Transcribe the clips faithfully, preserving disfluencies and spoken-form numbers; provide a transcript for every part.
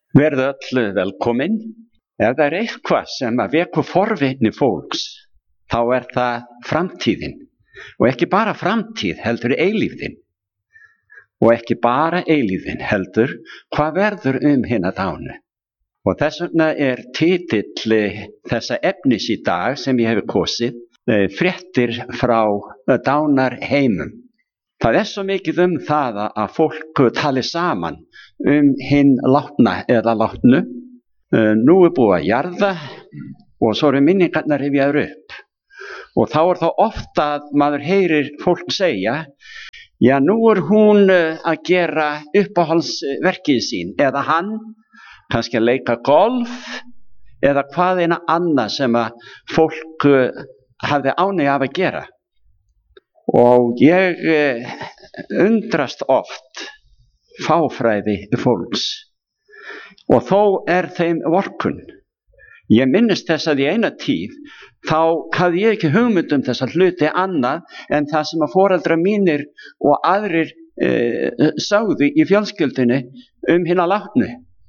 Verðu öll velkomin. Ef það er eitthvað sem að vekur forvitni fólks, þá er það framtíðin. Og ekki bara framtíð, heldur eilífðin. Og ekki bara eilífðin, heldur hvað verður um hina dánu. Og þess vegna er titill þessa efnis í dag sem ég hef kosið, fréttir frá dánarheimum. Það er svo mikið um það að fólk tali saman um hinn látna eða látnu. Nú er búið að jarða og svo eru minningarnar rifjaðar upp. Og þá er það ofta að maður heyrir fólk segja, já nú er hún að gera uppáhaldsverkið sín eða hann, kannski að leika golf eða hvað eina annað sem að fólk hafði ánægju af að gera. Og ég undrast oft fáfræði fólks og þó er þeim vorkunn. Ég minnist þess að í eina tíð þá hafði ég ekki hugmynd um þessa hluti annað en það sem að foreldrar mínir og aðrir e, sögðu í fjölskyldunni um hina látnu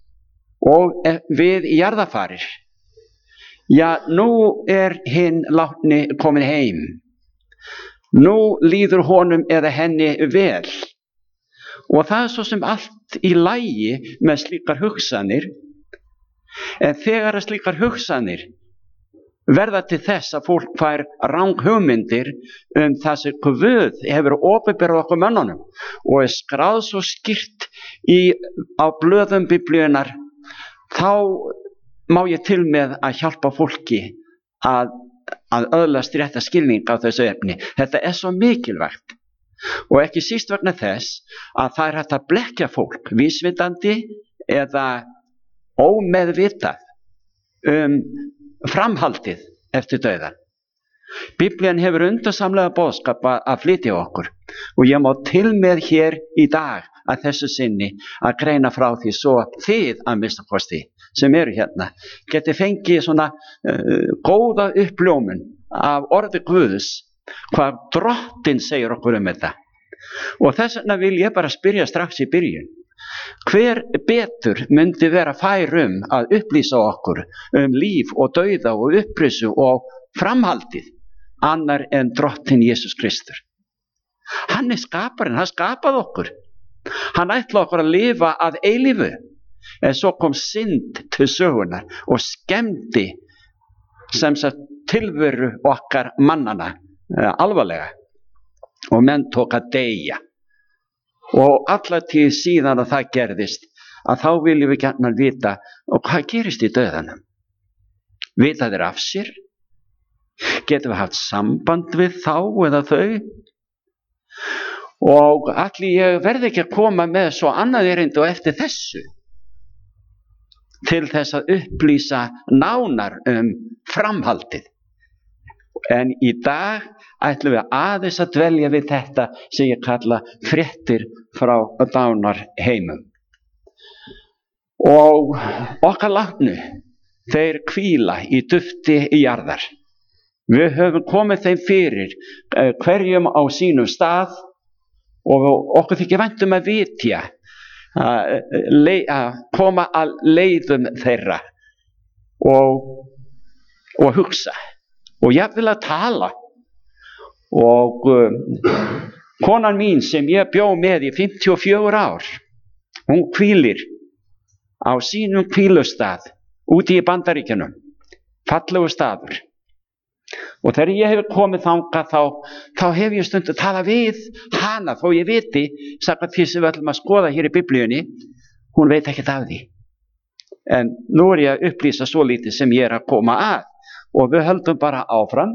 og við jarðarfarir. Já, nú er hinn látni komin heim. Nú líður honum eða henni vel. Og það er svo sem allt í lagi með slíkar hugsanir. En þegar að slíkar hugsanir verða til þess að fólk fær ranghugmyndir um það sem Guð hefur opinberað okkur mönnunum og er skráð svo skýrt í, á blöðum Biblíunnar, þá má ég til með að hjálpa fólki að að öðlast rétta skilning á þessu efni. Þetta er svo mikilvægt og ekki síst vegna þess að það er hægt að blekkja fólk vísvitandi eða ómeðvitað um framhaldið eftir dauðann. Biblían hefur undursamlega boðskap að flytja okkur og ég má til með hér í dag að þessu sinni að greina frá því svo þið að minnsta kosti sem eru hérna geti fengið svona uh, góða uppljómun af orði Guðs hvað Drottinn segir okkur um þetta. Og þess vegna vil ég bara spyrja strax í byrjun, hver betur myndi vera fær um að upplýsa okkur um líf og dauða og upprisu og framhaldið annar en Drottinn Jesús Kristur. Hann er skaparinn, hann skapaði okkur. Hann ætlaði okkur að lifa að eilífu. En svo kom synd til sögunar og skemmdi sem sagt tilveru okkar mannana uh, alvarlega og menn tók að deyja. Og alla tíð síðan að það gerðist að þá viljum við gjarnan vita og hvað gerist í dauðanum. Vita þeir af sér? Getum við haft samband við þá eða þau? Og allir ég verði ekki að koma með svo annað erindi og eftir þessu til þess að upplýsa nánar um framhaldið. En í dag ætlum við aðeins að dvelja við þetta sem ég kalla fréttir frá dánarheimum. Og okkar látnu, þeir hvíla í dufti í jarðar. Við höfum komið þeim fyrir hverjum á sínum stað og okkur þykir vænt um að vitja að koma að leiðum þeirra og, og hugsa og jafnvel að tala. Og um, konan mín sem ég bjó með í fimmtíu og fjögur ár, hún hvílir á sínum hvílustað úti í Bandaríkjunum, fallegu staður. Og þegar ég hef komið þangað þá, þá hef ég stundum talað við hana þó ég viti, samkvæmt því sem við ætlum að skoða hér í Biblíunni, hún veit ekkert af því. En nú er ég að upplýsa svo lítið sem ég er að koma að og við höldum bara áfram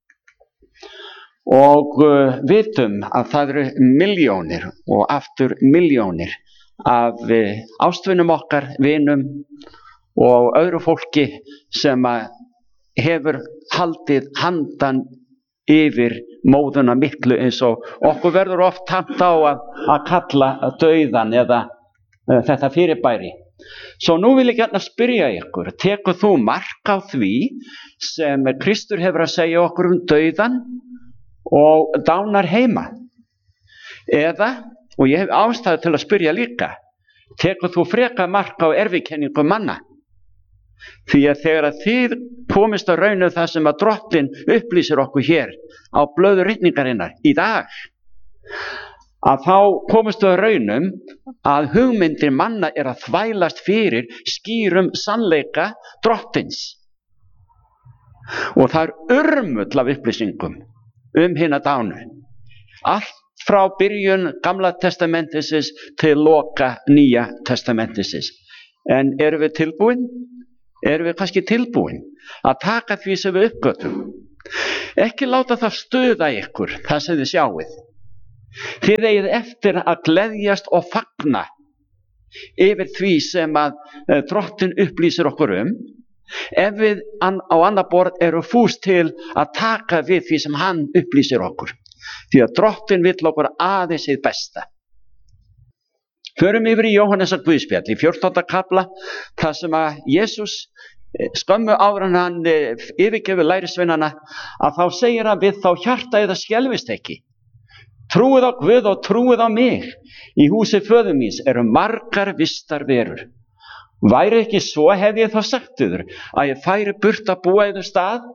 og uh, vitum að það eru milljónir og aftur milljónir af uh, ástvinum okkar, vinum og öðru fólki sem að hefur haldið handan yfir móðuna miklu eins og okkur verður oft tamt á að, að kalla dauðan eða uh, þetta fyrirbæri. Svo nú vil ég gjarna spyrja ykkur, tekur þú mark á því sem Kristur hefur að segja okkur um dauðan og dánarheima? Eða, og ég hef ástæðu til að spyrja líka, Tekur þú frekar mark á erfikenningu manna? Því að þegar að þið komist að raunum það sem að Drottinn upplýsir okkur hér á blöðu ritningarinnar í dag, að þá komist að raunum að hugmyndir manna er að þvælast fyrir skýrum sannleika Drottins. Og það er urmull af upplýsingum um hina dánu. Allt frá byrjun Gamla testamentisins til loka Nýja testamentisins. En erum við tilbúin? Erum við kannski tilbúin að taka því sem við uppgötum? Ekki láta það stuða ykkur, það sem þið sjáið. Þið eigið eftir að gleðjast og fagna yfir því sem að uh, Drottinn upplýsir okkur um, ef við an, á annað borð eru fús til að taka við því sem hann upplýsir okkur. Því að Drottinn vill okkur aðeins hið besta. Förum yfir í Jóhannesar guðspjall í fjórtánda kafla, þar sem að Jesús skömmu áður en hann yfirgefur lærisveinana, að þá segir hann við þá hjarta eða skelfist ekki. Trúið á Guð og trúið á mig. Í húsi föður míns eru margar vistar verur. Væri ekki svo, hefði ég þá sagt yður að ég færi burt að búa yður stað?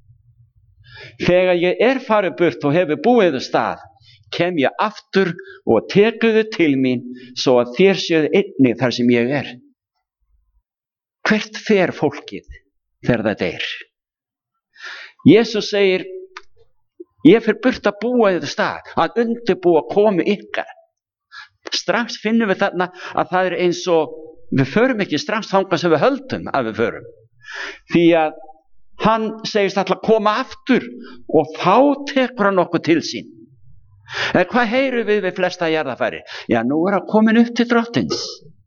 Þegar ég er farið burt og hefur búið yður stað, kem ég aftur og tekuðu til mín svo að þér séu einnig þar sem ég er. Hvert fer fólkið þegar það deyr? Jesús segir, ég fer burt að búa yður stað, að undirbúa komu ykkar. Strax finnum við þarna að það er eins og við förum ekki strax þangað sem við höldum að við förum. Því að hann segist alltaf koma aftur og þá tekur hann okkur til sín. En hvað heyrum við við flesta jarðarfæri? Já, nú er hann komin upp til Drottins.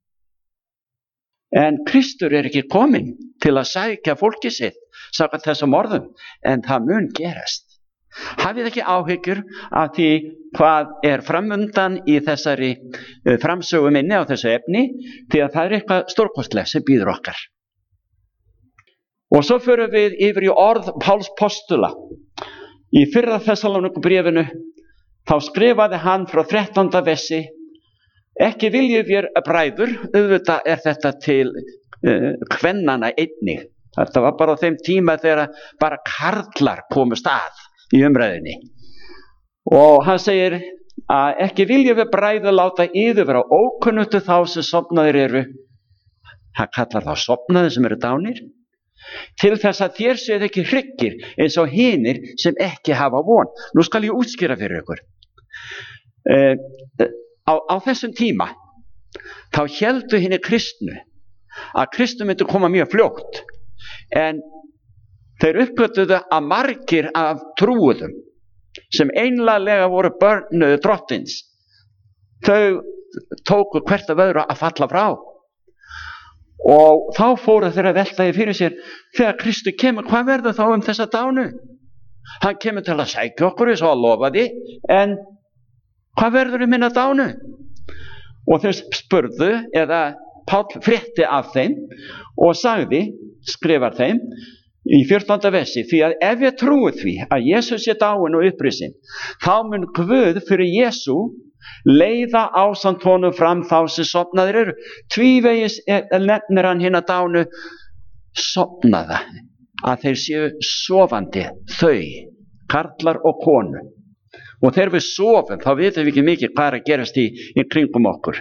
En Kristur er ekki komin til að sækja fólkið sitt, samkvæmt þessum orðum, en það mun gerast. Hafið ekki áhyggjur af því hvað er framundan í þessari framsögu minni á þessu efni, því að það er eitthvað stórkostlegt sem býður okkar. Og svo förum við yfir í orð Páls postula. Í fyrra Þessalóníkubréfinu þá skrifaði hann frá þrettánda versi, ekki viljið vér bræður, auðvitað er þetta til uh, kvennana einnig. Þetta var bara á þeim tíma þegar bara karlar komust að í umræðinni. Og hann segir að ekki viljið við bræður láta yður vera ókunnuttu þá sem sofnaðir eru. Hann kallar þá sofnaðir sem eru dánir. Til þess að þér séð ekki hryggir eins og hinir sem ekki hafa von. Nú skal ég útskýra fyrir ykkur. Uh, á, á þessum tíma þá héldu hinni kristnu að Kristur myndi koma mjög fljótt, en þeir uppgötuðu að margir af trúuðum sem einlega voru börn Drottins, þau tóku hvert af öðru að falla frá. Og þá fóru þeir að velta því fyrir sér, þegar Kristur kemur, hvað verður þá um þessa dánu? Hann kemur til að sækja okkur eins og að lofa því, en hvað verður um hinna dánu? Og þeir spurðu, eða Páll frétti af þeim og sagði, skrifar þeim í fjórtánda versi, því að ef ég trúi því að Jesús sé dáinn og upprisin, þá mun Guð fyrir Jesú leiða ásamt honum fram þá sem sofnaðir eru. Tvívegis nefnir hann hinna dánu sofnaða, að þeir séu sofandi, þau, karlar og konu. Og þegar við sofum, þá vitum við ekki mikið hvað er að gerast í, í kringum okkur.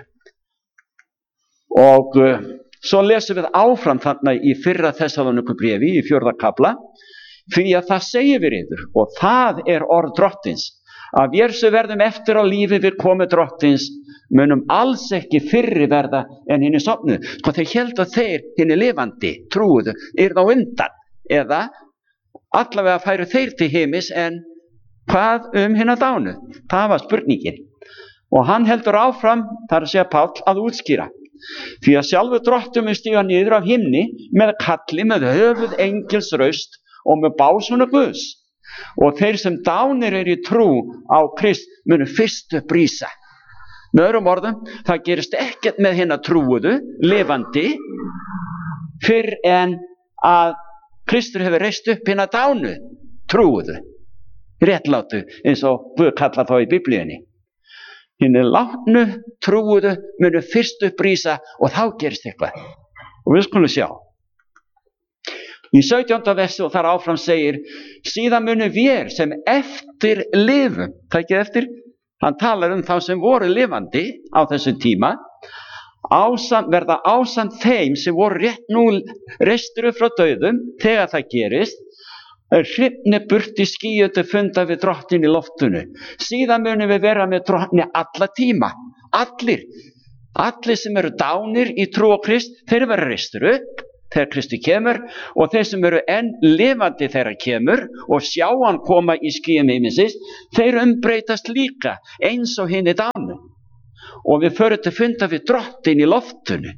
Og uh, svo lesum við áfram þarna í fyrra Þessalóníkubréfi í fjórða kafla, því að það segir við yður, og það er orð Drottins, að vér sem verðum eftir á lífi við komu Drottins, munum alls ekki fyrri verða en hinni sofnuðu. Sko þeir héldu að þeir, hinni lifandi, trúuðu, er þá undan, eða allavega færu þeir til heimis, en hvað um hinna dánu? Það var spurningin. Og hann heldur áfram, þar að segja Páll, að útskýra. Því að sjálfur Drottinn mun stíga niður af himni með kalli, með höfuð engils raust og með básuna Guðs. Og þeir sem dánir eru í trú á Krist munu fyrst upp rísa. Með öðrum orðum, það gerist ekkert með hinna trúuðu, lifandi, fyrr en að Kristur hefur reist upp hinna dánu, trúuðu, réttlátu, eins og Guð kallar þá í Biblíunni. hinni látnu trúuðu munu fyrst upprísa og þá gerist eitthvað. Og við skulum sjá. Í sautjánda versi og þar áfram segir, síðan munu vér sem eftir lifum, tækið eftir, hann talar um þá sem voru lifandi á þessum tíma, ásamt, verða ásamt þeim sem voru rétt nú reistir upp frá dauðum, þegar það gerist, hrifni burt í skýju funda við drottin í loftinu. Síðan munum við vera með drottni alla tíma, allir, allir sem eru dánir í trú á Krist, þeir verða reistir upp þegar Kristi kemur, og þeir sem eru enn lifandi þegar kemur og sjá hann koma í skýjum himinsins, þeir umbreytast líka eins og hinni dánu. Og við förum til funda við drottin í loftinu.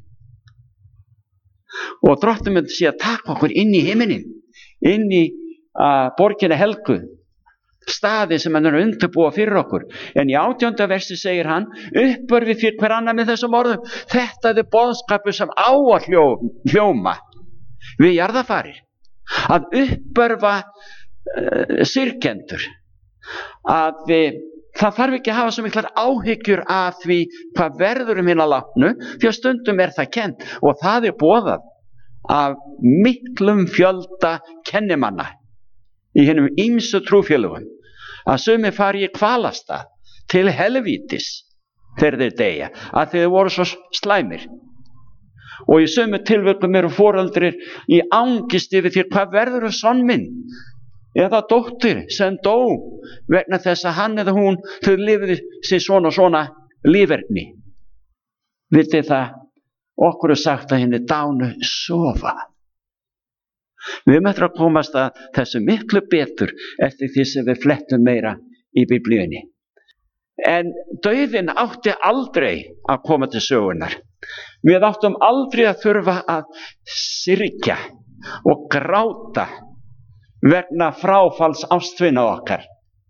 Og drottin myndi sé að taka okkur inn í himinin, inn í uh, borgina helgu, staði sem hann er að undirbúa fyrir okkur. En í átjánda versi segir hann, uppörfið fyrir hver annar með þessum orðum, þetta er boðskapur sem á að hljó, hljóma við jarðarfarir, að uppörfa uh, syrgjendur, að við það þarf ekki að hafa svo miklar áhyggjur af því hvað verður um hina látnu, því að stundum er það kennt, og það er boðað af miklum fjölda kennimanna í hinum ýmsu trúfélögum, að sumi fari í kvalastað til helvítis þegar þeir deyja, að þeir voru svo slæmir. Og í sumu tilvikum eru foreldrir í angist yfir því hvað verður um son minn eða dóttir sem dó vegna þess að hann eða hún þau lifiði sér svona og svona líferni. Vitið það, okkur er sagt að henni dánu sofa. Við möttum að komast að þessu miklu betur eftir því sem við flettum meira í Biblíunni. En dauðinn átti aldrei að koma til sögunar. Við áttum aldrei að þurfa að syrgja og gráta vegna fráfalls ástvina okkar.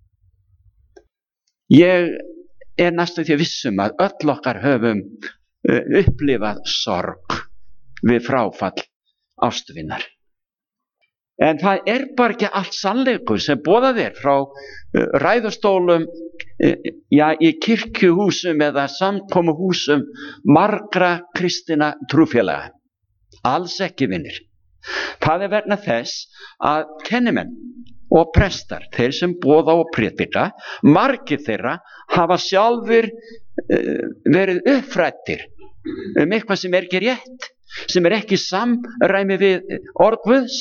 Ég er næstu því vissum að öll okkar höfum upplifað sorg við fráfall ástvinar. En það er bara ekki allt sannleikur sem boðað er frá ræðustólum já, í kirkjuhúsum eða samkomuhúsum margra kristina trúfélaga. Alls ekki, vinir. Það er vegna þess að kennimenn og prestar, þeir sem boða og prédika, margir þeirra hafa sjálfur uh, verið uppfræddir um eitthvað sem er ekki rétt, sem er ekki samræmi við orð Guðs.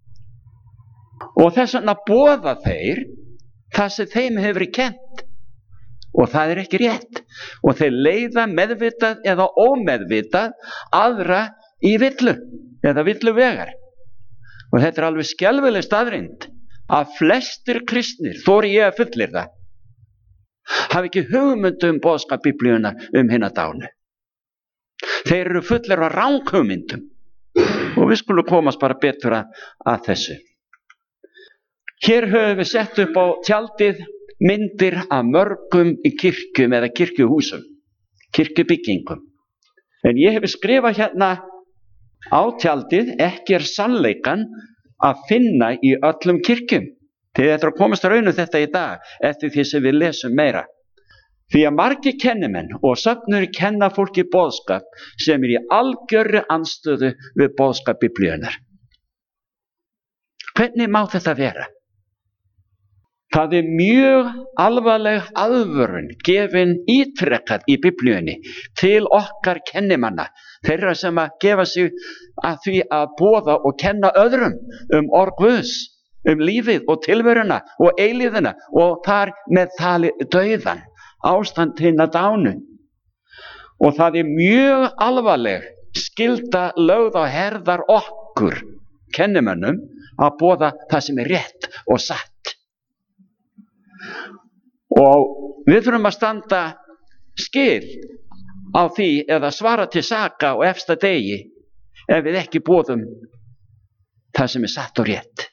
Og þess vegna boða þeir það sem þeim hefur verið kennt, og það er ekki rétt, og þeir leiða meðvitað eða ómeðvitað aðra í villu eða villu vegar. Og þetta er alveg skelfileg staðreynd að flestir kristnir, þori ég að fullyrða, hafi ekki hugmyndu um boðskap Biblíuna um hina dánu. Þeir eru fullir af ranghugmyndum, og við skulum komast bara betur að, að þessu. Hér höfum við sett upp á tjaldið myndir af mörgum í kirkjum eða kirkjuhúsum, kirkjubyggingum. En ég hef skrifað hérna á tjaldið, ekki er sannleikan að finna í öllum kirkjum. Þið ætlar að komast að raun um þetta í dag eftir því sem við lesum meira. Því að margir kennimenn og söfnur kenna fólki boðskap sem er í algjörri andstöðu við boðskap Biblíunnar. Hvernig má þetta vera? Það er mjög alvarleg aðvörun gefin ítrekkað í Biblíunni til okkar kennimanna, þeirra sem að gefa sig að því að boða og kenna öðrum um orð Guðs, um lífið og tilveruna og eilíðina og þar með tali dauðan, ástand hinna dánu. Og það er mjög alvarleg skylda lögð á herðar okkur kennimönnum að boða það sem er rétt og satt. Og við þurfum að standa skil á því eða svara til saka og efsta degi ef við ekki boðum það sem er satt og rétt.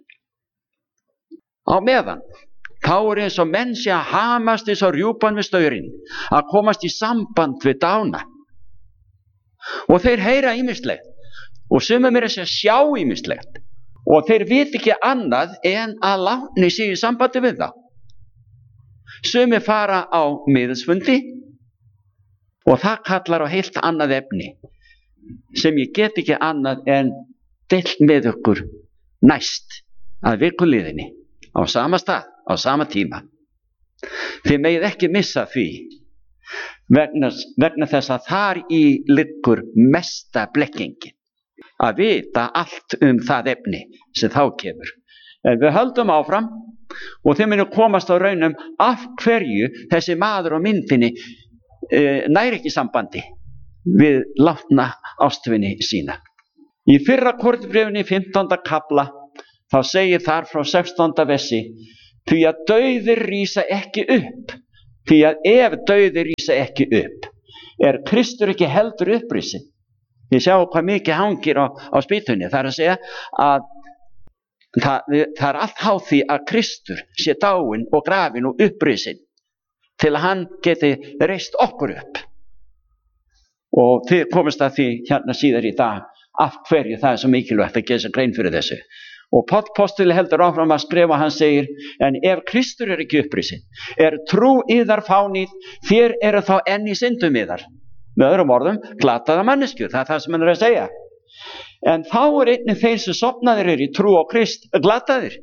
Á meðan þá er eins og menn sé að hamast eins og rjúpan við staurinn, að komast í samband við dána. Og þeir heyra ýmislegt og sumum er að sjá ýmislegt og þeir viti ekki annað en að látni sig í sambandi við þá. Sumir fara á miðilsfundi og það kallar á heilt annað efni sem ég get ekki annað en deilt með ykkur næst að vikuliðinni á sama stað, á sama tíma. Þið megið ekki missa því vegna, vegna þess að þar í liggur mesta blekkingin, að vita allt um það efni sem þá kemur. En við höldum áfram og þið munum komast á raunum af hverju þessi maður á myndinni e, næri ekki sambandi við látna ástvinni sína. Í fyrra Korinthubréfinu fimmtánda kafla þá segir þar frá sextánda versi: því að dauðir rísa ekki upp, því að ef dauðir rísa ekki upp, er Kristur ekki heldur upprisinn. Ég sjá hvað mikið hangir á, á spýtunni. Það er að segja að það, það er allt háð því að Kristur sé dáinn og grafinn og upprisinn til að hann geti reist okkur upp. Og þið komist að því hérna síðar í dag af hverju það er svo mikilvægt að gera sér grein fyrir þessu. Og Páll postuli heldur áfram að skrifa, hann segir: en ef Kristur er ekki upprisinn, er trú yðar fánýt, þér eru þá enn í syndum yðar. Með öðrum orðum, glataða manneskjur, það er það sem hann er að segja. En þá er einnig þeir sem sofnaðir eru í trú á Krist glataðir.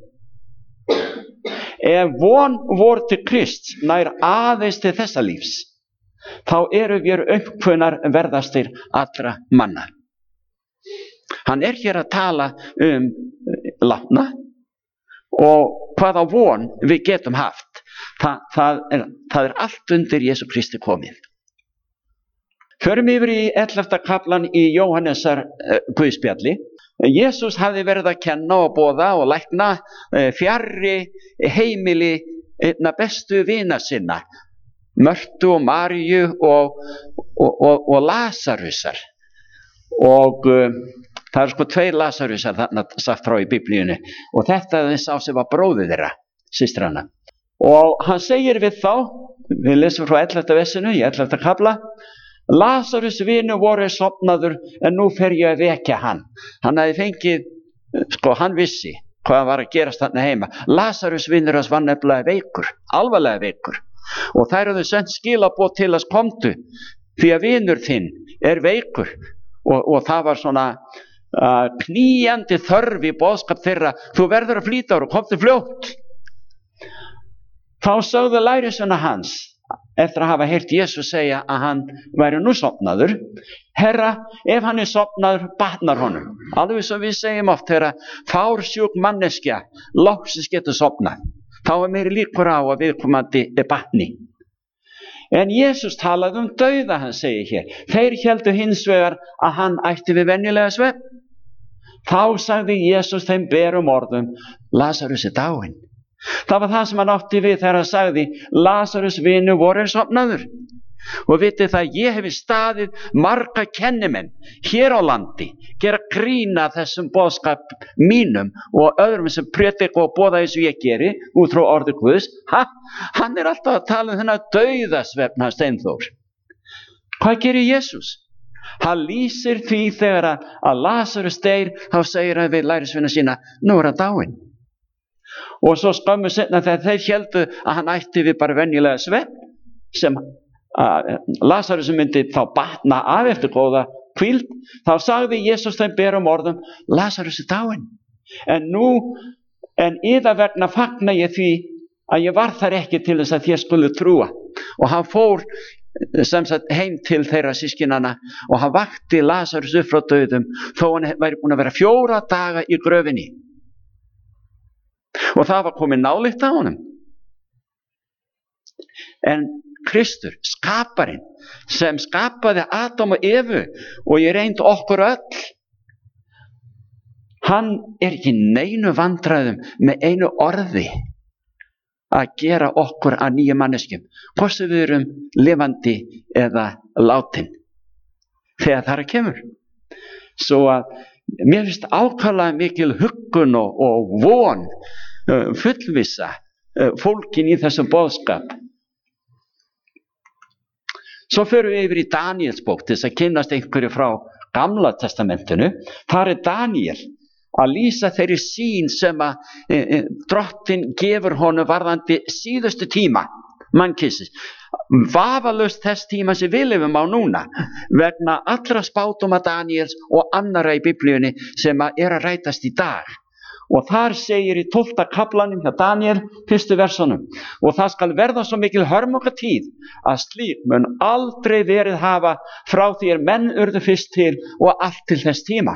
Ef von vor til Krist nær aðeins til þessa lífs, þá eru við uppkvönar verðastir allra manna. Hann er hér að tala um látna og hvaða von við getum haft. Þa, það, er, það er allt undir Jesú Kristi komið. Förum yfir í ellefta kaflan í Jóhannesar uh, guðspjalli. Jesús hafði verið að kenna og boða og lækna uh, fjarri heimili einna bestu vina sinna, Mörtu og Maríu og, og, og, og Lasarusar. Og uh, það er sko tveir Lasarusar þarna sagt frá í Biblíunni, og þetta er þess á sem var bróðir þeirra, systrana. Og hann segir við þá, við lesum frá ellefta versinu í ellefta kafla: Lasarus vinur voru sofnaður, en nú fer ég að vekja hann. Hann hafði fengið, sko hann vissi hvað var að gerast þarna heima. Lasarus vinur hans var nefnilega veikur, alvarlega veikur. Og þær hafði sendt skilaboð til hans: komdu, því að vinur þinn er veikur. Og, og það var svona uh, knýjandi þörf í boðskap þeirra: þú verður að flýta og komdu fljótt. Þá sögðu lærisveinar hans, eftir að hafa heyrt Jesús segja að hann væri nú sofnaður: Herra, ef hann er sofnaður, batnar honum. Alveg sem við segjum oft, þegar fársjúk manneskja loksins getur sofnað, þá er meiri líkur á að viðkomandi er batni. En Jesús talaði um dauða, hann segir hér. Þeir héldu hins vegar að hann ætti við venjulega svefn. Þá sagði Jesús þeim berum orðum: Lasarus er dáinn. Það var það sem hann átti við þegar hann sagði: Lasarus vinur voru sofnaður. Og vitið það, ég hefi staðið marga kennimenn hér á landi gera grína þessum boðskap mínum og öðrum sem prédika og boða eins og ég geri út frá orði Guðs. Ha, hann er alltaf að tala um þennan dauðasvefn hans Steinþór. Hvað gerir Jesús? Hann lýsir því þegar að Lasarus deyr, þá segir hann við lærisveina sína: nú er hann dáinn. Og svo skömmu seinna, þegar þeir héldu að hann ætti við bara venjulega svefn, sem uh, Lasarus myndi þá batna af eftir góða hvíld, þá sagði Jesús þeim berum orðum: Lasarus er dáinn. En nú, en yðar vegna fagna ég því að ég var þar ekki til þess að þér skulu trúa. Og hann fór sem sagt heim til þeirra systkinanna og hann vakti Lasarus upp frá dauðum, þó hann væri búin að vera fjóra daga í gröfinni. Og það var komið nálægt á honum. En Kristur, skaparinn, sem skapaði Adam og Evu og í reynd okkur öll, hann er ekki neinu vandræðum með einu orði að gera okkur að nýja manneskjum, hvort sem við erum lifandi eða látin, þegar það kemur. Svo að mér finnst ákaflega mikil huggun og, og von, uh, fullvissa uh, fólkin í þessum boðskap. Svo förum við yfir í Daníelsbók til þess að kynnast einhverju frá Gamla testamentinu. Þar er Daníel að lýsa þeirri sýn sem að e, e, drottin gefur honum varðandi síðustu tíma. mannkynsis, vafalaust þess tíma sem við lifum á núna, vegna allra spádóma Daníels og annarra í Biblíunni sem er að rætast í dag. Og þar segir í tólfta kaflanum hjá Daníel, fyrstu versunum, og það skal verða svo mikil hörmungatíð að slík mun aldrei verið hafa frá því er menn urðu fyrst til og allt til þess tíma.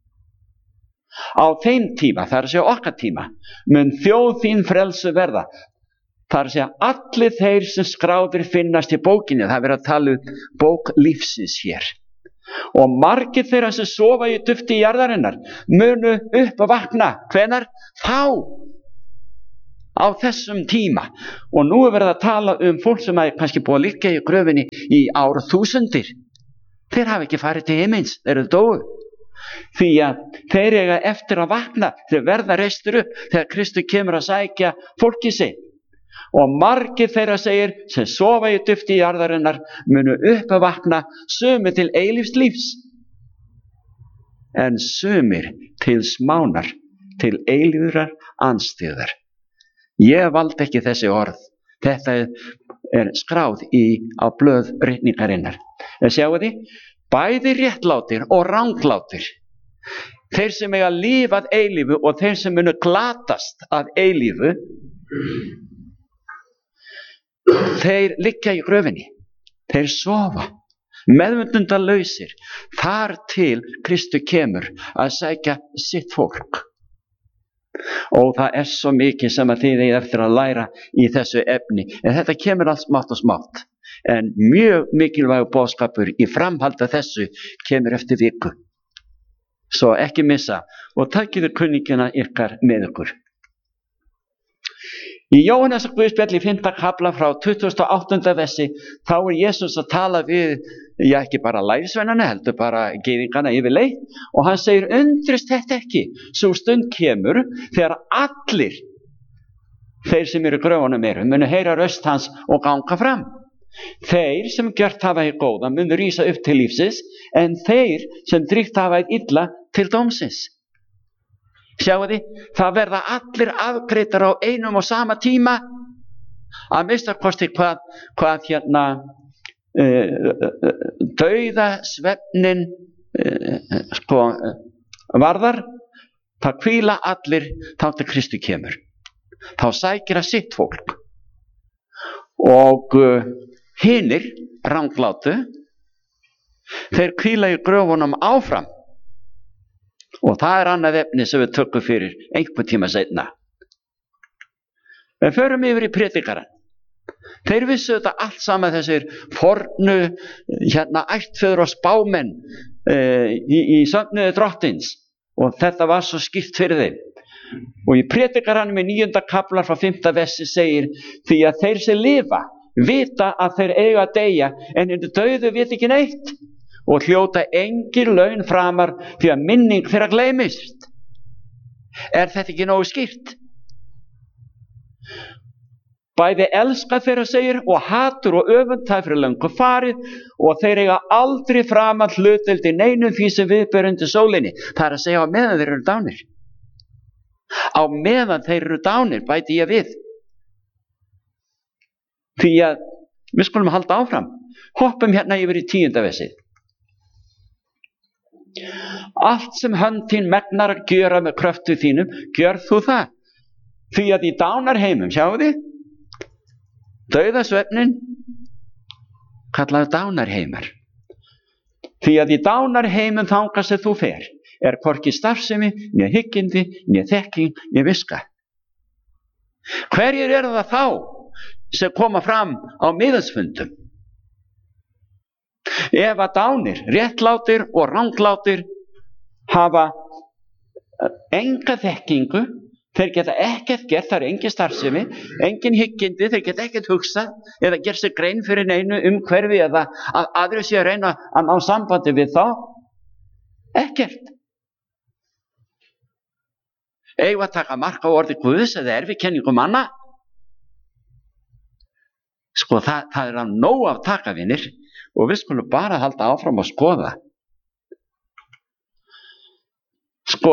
Á þeim tíma, það er að segja okkar tíma, mun þjóð þín frelsu verða. Það er að segja allir þeir sem skráðir finnast í bókinni, það er verið að tala um bók lífsins hér. Og margir þeirra sem sofa í dufti jarðarinnar munu upp að vakna. Hvenær? Þá, á þessum tíma. Og nú er verið að tala um fólk sem er kannski búið að liggja í gröfinni í ára þúsundir. Þeir hafa ekki farið til himins, þeir eru dóu. Því að þeir eiga eftir að vakna, þeir verða reistur upp þegar Kristur kemur að sækja fólkið sitt. Og margir þeirra segir sem sofa í dufti jarðarinnar munu upp að vakna, sumir til eilífs lífs, en sumir til smánar, til eilífrar andstyggðar. Ég valdi ekki þessi orð, þetta er skráð í, á blöð ritningarinnar. En sjáu þið, bæði réttlátir og ranglátir, þeir sem eiga líf að eilífu og þeir sem munu glatast að eilífu, þeir liggja í gröfinni, þeir sofa, meðvitundalausir, þar til Kristur kemur að sækja sitt fólk. Og það er svo mikið sem að þið eigið eftir að læra í þessu efni, en þetta kemur allt smátt og smátt. En mjög mikilvægur boðskapur í framhaldi af þessu kemur eftir viku. Svo ekki missa og takiðu kunningina ykkar með ykkur. Í Jóhannesar Guðspjalli í fimmta kafla frá tuttugasta og áttunda versi, þá er Jesús að tala við, já ekki bara lærisveinana, heldur bara gyðingana yfirleitt, og hann segir, undrist þetta ekki, svo stund kemur þegar allir þeir sem eru í gröfunum eru, munu heyra röst hans og ganga fram. Þeir sem gjört hafa hið góða munu rísa upp til lífsins, en þeir sem dríkt hafa hið illa til dómsins. Sjáu þið, það verða allir afgreiddar á einum og sama tíma, að minnstakosti hvað, hvað hérna uh, dauða svefnin uh, sko, varðar, það hvíla allir þá til Kristur kemur. Þá sækir að sitt fólk. Og uh, hinir, ranglátu, þeir hvíla í gröfunum áfram. Og það er annað efni sem við tökum fyrir einhver tíma seinna. Við förum yfir í predikarann. Þeir vissu þetta allt saman, þessir fornu hérna ættfeður og spámenn uh, í, í söfnuði drottins. Og þetta var svo skýrt fyrir þeim. Og í predikarannum í níunda kafla frá fimmta versi segir, því að þeir sem lifa vita að þeir eiga að deyja, en hinir dauðu vita ekki neitt. Og hljóta engin laun framar því að minning þeirra gleymist. Er þetta ekki nógu skýrt? Bæði elska þeirra segir og hatur og öfund það fyrir löngu farið, og þeir eiga aldrei framar hlutdeild í neinum því sem viðber undir sólinni. Það er að segja á meðan þeir eru dánir. Á meðan þeir eru dánir, bæti ég við. Því að við skulum halda áfram. Hoppum hérna yfir í tíunda versið. Allt sem hönd þín megnar að gjöra með kröftu þínum, gjör þú það. Því að í dánarheimum, sjáu þið, dauðasvefnin kallaðu dánarheimar. Því að í dánarheimum þangað sem þú fer, er hvorki starfsemi, né hyggindi, né þekking, né viska. Hverjir eru það þá sem koma fram á miðalsfundum? Ef að dánir, réttlátir og ranglátir hafa enga þekkingu, þeir geta ekkert gert, það er engin starfsemi, engin hyggindi, þeir geta ekkert hugsað eða gert sér grein fyrir neinu umhverfi eða að aðrir séu að reyna að ná sambandi við þá. Ekkert. Eigum að taka mark á orði Guðs eða erfikenningu manna? Sko það, það er að nóg af takavinir. Og við skulum bara halda áfram og skoða. Sko,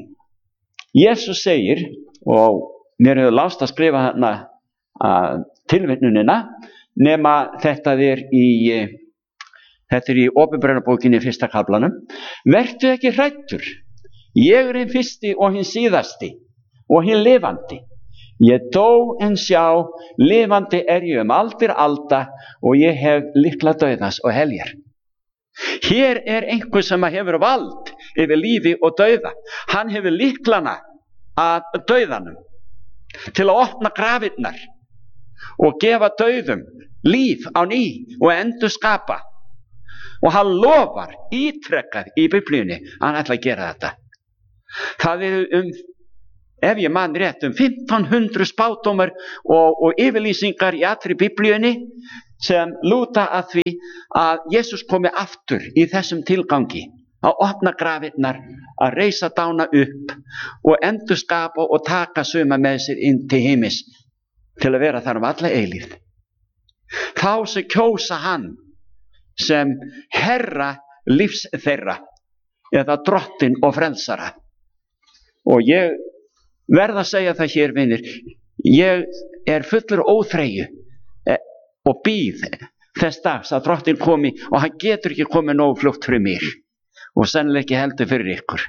Jesús segir, og mér hefur lást að skrifa hana að tilvitnunina, nema þetta er í þetta er í Opinberunarbókinni í fyrsta kaflanum. Vertu ekki hræddur, ég er hinn fyrsti og hinn síðasti og hinn lifandi. Ég dó en sjá, lifandi er ég um aldir alda og ég hef lykla dauðans og heljar. Hér er einhver sem hefur vald yfir lífi og dauða. Hann hefur lyklana að dauðanum til að opna grafirnar og gefa dauðum líf á ný og endurskapa. Og hann lofar ítrekkað í Biblíunni að hann ætla að gera þetta. Það er um ef ég man rétt um fimmtán hundruð spádómar og, og yfirlýsingar í allri Biblíunni sem lúta að því að Jesús komi aftur í þessum tilgangi, að opna grafirnar, að reisa dána upp og endurskapa og taka suma með sér inn til heimis til að vera þar um alla eilífð. Þá sem kjósa hann sem herra lífs þeirra eða drottinn og frelsara. Og ég verð að segja það hér, vinir, ég er fullur óþreyju og bíð þess dags að drottinn komi og hann getur ekki komið nógu fljótt fyrir mér og sennilega ekki heldur fyrir ykkur.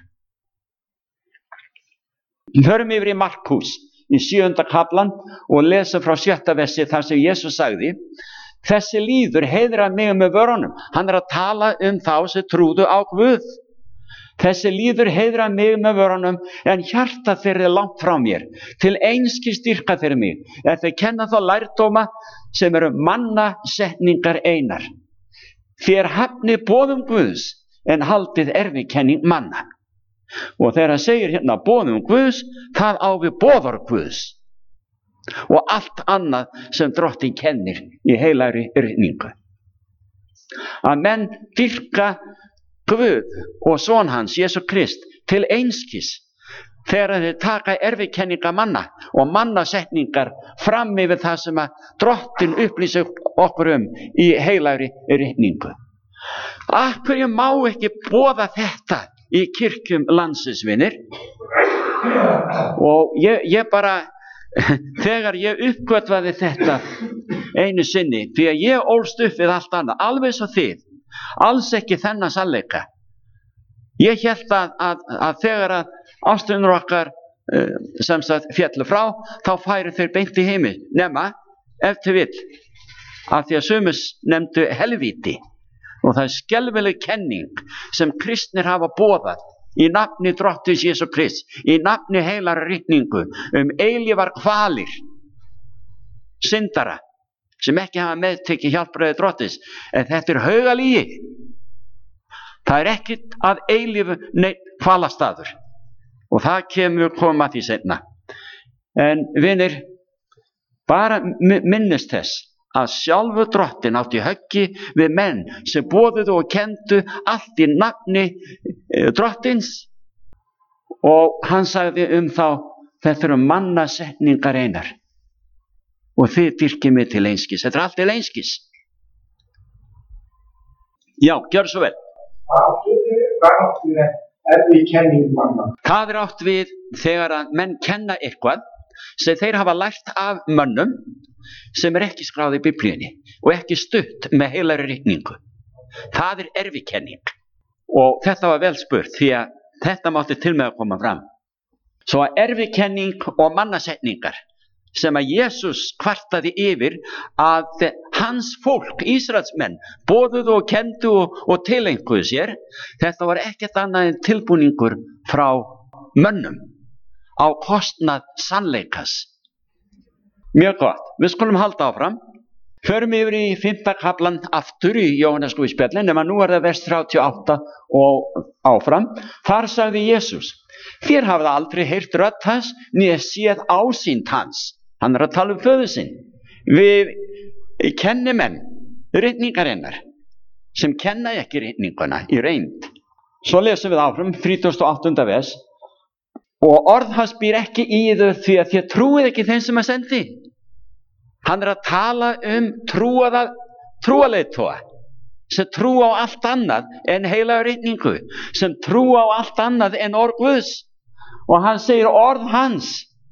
Hörum yfir í Markús í sjöunda kaflan og lesa frá sjötta versi þar sem Jesús sagði: þessi líður heiðra mig með vörunum. Hann er að tala um þá sem trúðu á Guð. Þessi líður heiðra mig með vörunum, en hjarta þeirra er langt frá mér. Til einskis dýrka þeirra mig, en þeir kenna þá lærdóma sem eru mannasetningar einar. Þér hafnið boðum Guðs, en haldið erfikenning manna. Og þegar hann segir hérna boðum Guðs, það á við boðar Guðs. Og allt annað sem drottinn kennir í heilagri ritningu. Að menn dýrka Guð og son hans, Jesú Krist, til einskis þegar þeir taka erfikenninga manna og mannasetningar fram yfir það sem að drottinn upplýsir okkur um í heilagri ritningu. Af hverju má ekki boða þetta í kirkjum landsins, vinir? Og ég, ég bara, þegar ég uppgötvaði þetta einu sinni, því að ég ólst upp við allt annað, alveg svo þið, alls ekki þennan sannleika. Ég hélt að, að, að þegar að ástunur okkar uh, sem sagt fjallu frá, þá færu þeir beint í heimi, nema ef til vill, að því að sumus nefndu helvíti. Og það er skelfileg kenning sem kristnir hafa boðað í nafni drottins Jesú Krist, í nafni heilar ritningu um eilífar kvalir syndara sem ekki hafa meðtekið hjálpræði drottins. En þetta er haugalígi. Það er ekkit að eilífu neitt kvalastaður. Og það kemur koma því seinna. En vinir, bara minnist þess að sjálfur drottinn átti höggi við menn sem boðuðu og kendu allt í nafni drottins. Og hann sagði um þá, þetta eru mannasetningar einar. Og þið dýrkið mig til einskis. Þetta er allt til einskis. Já, gjör svo vel. Það er átt við þegar að menn kenna eitthvað sem þeir hafa lært af mönnum sem er ekki skráð í Biblíunni og ekki stutt með heilari ritningu. Það er erfikenning. Og þetta var vel spurt því að þetta mátti til með að koma fram. Svo að erfikenning og mannasetningar sem að Jesús kvartaði yfir að hans fólk, Ísraelsmenn, boðuðu og kendu og, og tilenguðu sér, þetta var ekkert annað en tilbúningur frá mönnum á kostnað sannleikas. Mjög gott, við skulum halda áfram. Förum yfir í fimmta kaflan aftur í Jóhannesarguðspjallinu, nema nú er það vers þrjátíu og átta og áfram. Þar sagði Jesús: þér hafið aldrei heyrt rödd hans, né séð ásýnd hans. Hann er að tala um föður sinn. Við kennimenn ritningarinnar sem kenna ekki ritninguna í reynd. Svo lesum við áfram þrítugasta og áttunda vers. Og orð hans býr ekki í þau því að þér trúið ekki þeim sem að sendi. Hann er að tala um trúaða trúaleiðtoga sem trú á allt annað en heilaga ritningu, sem trú á allt annað en orð Guðs. Og hann segir orð hans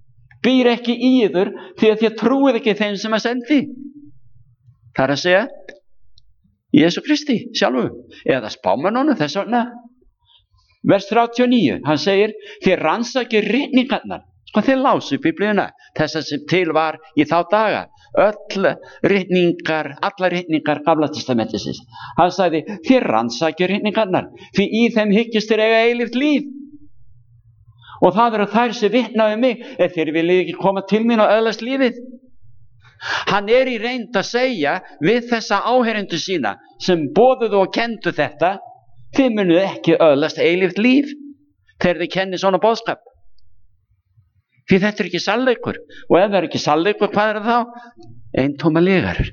býr ekki í yður því að þið trúið ekki þeim sem að sendi. Það er að segja Jesú Kristi sjálfu, eða spámennunum þess vegna. Vers þrjátíu og níu, hann segir, þið rannsakið ritningarnar. Sko þið lásu Biblíuna, þess sem til var í þá daga. Öll ritningar, alla ritningar Gamla testamentisins. Hann sagði, þið rannsakið ritningarnar, því í þeim hyggist þér eiga eilíft líf. Og það eru þær sem vitna um mig, ef þeir viljið ekki koma til mín og öðlast lífið. Hann er í reynd að segja við þessa áheyrendur sína sem boðuðu og kendu þetta, þið munuð ekki öðlast eilíft líf þegar þið kenni svona boðskap. Því þetta er ekki sannleikur, og ef það er ekki sannleikur, hvað er það þá? Eintóma lygar.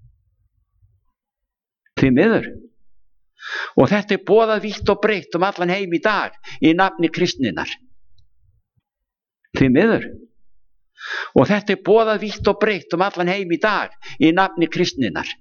Því miður. Og þetta er boðað vítt og breytt um allan heim í dag í nafni kristninnar. Því miður. Og þetta er boðað vítt og breytt um allan heim í dag í nafni kristninnar.